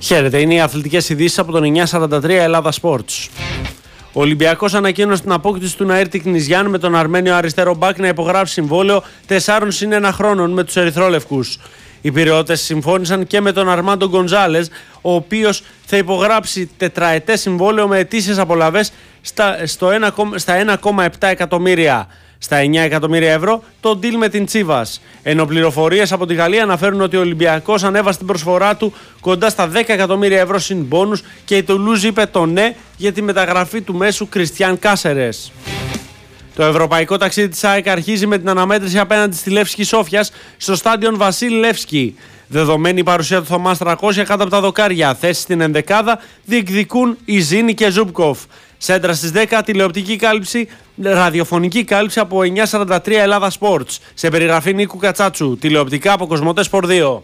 Χαίρετε, είναι οι αθλητικές ειδήσεις από τον 943 Ελλάδα Sports. Ο Ολυμπιακός ανακοίνωσε την απόκτηση του Ναήρ Τικνιζιάν με τον Αρμένιο αριστερό μπακ να υπογράψει συμβόλαιο 4+1 χρόνων με τους ερυθρόλευκους. Οι Πειραιώτες συμφώνησαν και με τον Αρμάντο Γκονζάλες, ο οποίος θα υπογράψει τετραετές συμβόλαιο με ετήσιες απολαβές στα 1,7 εκατομμύρια. Στα 9 εκατομμύρια ευρώ το deal με την Τσίβας. Ενώ πληροφορίες από τη Γαλλία αναφέρουν ότι ο Ολυμπιακός ανέβασε την προσφορά του κοντά στα 10 εκατομμύρια ευρώ συν μπόνους και η Τουλούζ είπε το ναι για τη μεταγραφή του μέσου Κριστιαν Κάσερες. Το ευρωπαϊκό ταξίδι της ΑΕΚ αρχίζει με την αναμέτρηση απέναντι στη Λεύσκη Σόφιας στο στάντιον Βασίλη Λεύσκη. Δεδομένη η παρουσία του Θωμάς Τρακόσια κάτω από τα δοκάρια, θέση στην ενδεκάδα διεκδικούν η Ζήνη και Ζούμπκοφ. Σέντρα στις 10, τηλεοπτική κάλυψη, ραδιοφωνική κάλυψη από 943 Ελλάδα Sports. Σε περιγραφή Νίκου Κατσάτσου, τηλεοπτικά από Κοσμοτέ Σπορ 2.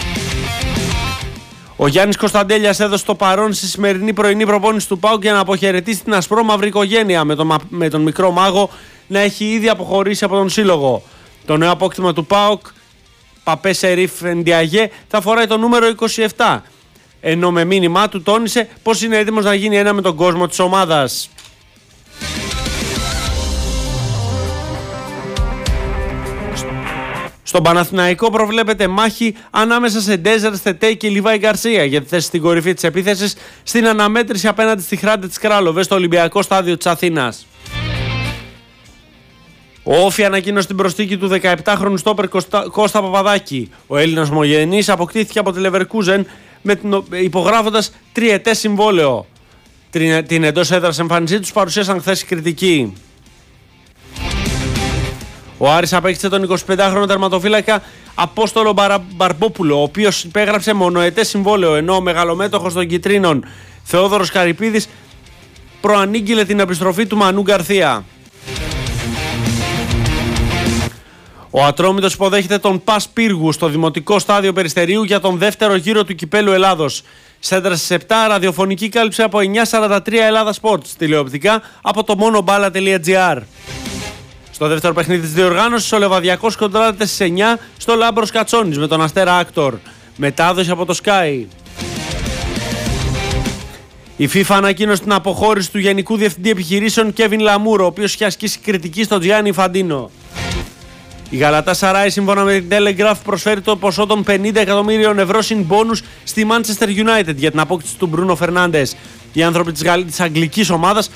Ο Γιάννης Κωνσταντέλιας έδωσε το παρόν στη σημερινή πρωινή προπόνηση του ΠΑΟΚ για να αποχαιρετήσει την ασπρόμαυρη οικογένεια, με τον μικρό μάγο να έχει ήδη αποχωρήσει από τον σύλλογο. Το νέο απόκτημα του ΠΑΟΚ, Παπέ Σερίφ Ντιαγέ, θα φοράει το νούμερο 27. Ενώ με μήνυμά του τόνισε πως είναι έτοιμος να γίνει ένα με τον κόσμο της ομάδας. Στον Παναθηναϊκό προβλέπεται μάχη ανάμεσα σε Ντέζερ Στετέι και Λιβάη Γκαρσία για τη θέση στην κορυφή της επίθεσης στην αναμέτρηση απέναντι στη Χράντε της Κράλοβε στο Ολυμπιακό Στάδιο της Αθήνας. Ο Όφι ανακοίνωσε την προσθήκη του 17χρονου στόπερ Κώστα Παπαδάκη. Ο Έλληνας ομογενής αποκτήθηκε από τη Leverkusen υπογράφοντας τριετές συμβόλαιο. Την εντός έδρας εμφάνισή τους παρουσίασαν χθες κριτική. Ο Άρης απέκτησε τον 25χρονο τερματοφύλακα Απόστολο Μπαρμπόπουλο, ο οποίος υπέγραψε μονοετές συμβόλαιο, ενώ ο μεγαλομέτωχος των Κιτρίνων Θεόδωρος Καρυπίδης προανήγγειλε την επιστροφή του Μανού Γκαρθία. Ο Ατρόμητος υποδέχεται τον Πας Πύργου στο Δημοτικό Στάδιο Περιστερίου για τον δεύτερο γύρο του Κυπέλλου Ελλάδος. Σέντρα στις 7, ραδιοφωνική κάλυψη από 943 Ελλάδα Sports, τηλεοπτικά από το monoBalla.gr. Στο δεύτερο παιχνίδι της διοργάνωσης, ο Λεβαδιακός κοντράρεται στις 9 στο Λάμπρος Κατσόνης με τον Αστέρα Άκτορ. Μετάδοση από το Sky. Η FIFA ανακοίνωσε την αποχώρηση του Γενικού Διευθυντή Επιχειρήσεων Κέβιν Λαμούρο, ο οποίος είχε ασκήσει κριτική στον Τζιάννη Φαντίνο. Η Γαλατάσαράι, σύμφωνα με την Telegraph, προσφέρει το ποσό των 50 εκατομμύριων ευρώ συν μπόνους στη Manchester United για την απόκτηση του Μπρούνο Φερνάντες. Οι άνθρωποι της αγγλικής ομάδας